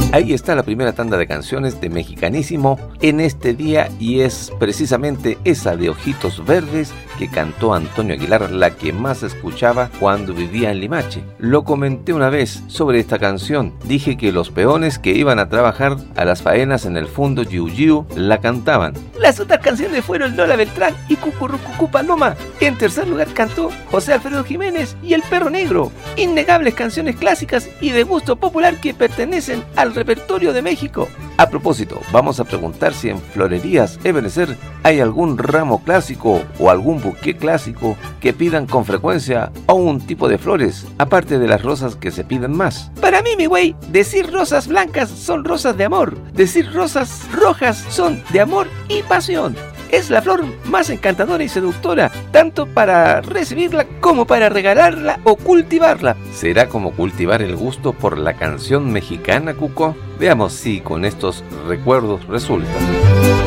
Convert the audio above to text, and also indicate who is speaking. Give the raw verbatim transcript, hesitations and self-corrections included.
Speaker 1: Ahí está la primera tanda de canciones de Mexicanísimo en este día, y es precisamente esa de Ojitos Verdes que cantó Antonio Aguilar, la que más escuchaba cuando vivía en Limache. Lo comenté una vez sobre esta canción, dije que los peones que iban a trabajar a las faenas en el fondo Yiu Yiu la cantaban. Las otras canciones fueron Lola Beltrán y Cucurrucucú Paloma. En tercer lugar cantó José Alfredo Jiménez y El Perro Negro. Innegables canciones clásicas y de gusto popular que pertenecen al repertorio de México. A propósito, vamos a preguntar si en Florerías Ebenezer hay algún ramo clásico o algún buqué clásico que pidan con frecuencia, o un tipo de flores, aparte de las rosas que se piden más. Para mí, mi güey, decir rosas blancas son rosas de amor, decir rosas rojas son de amor y pasión. Es la flor más encantadora y seductora, tanto para recibirla como para regalarla o cultivarla. ¿Será como cultivar el gusto por la canción mexicana, Cuco? Veamos si con estos recuerdos resulta.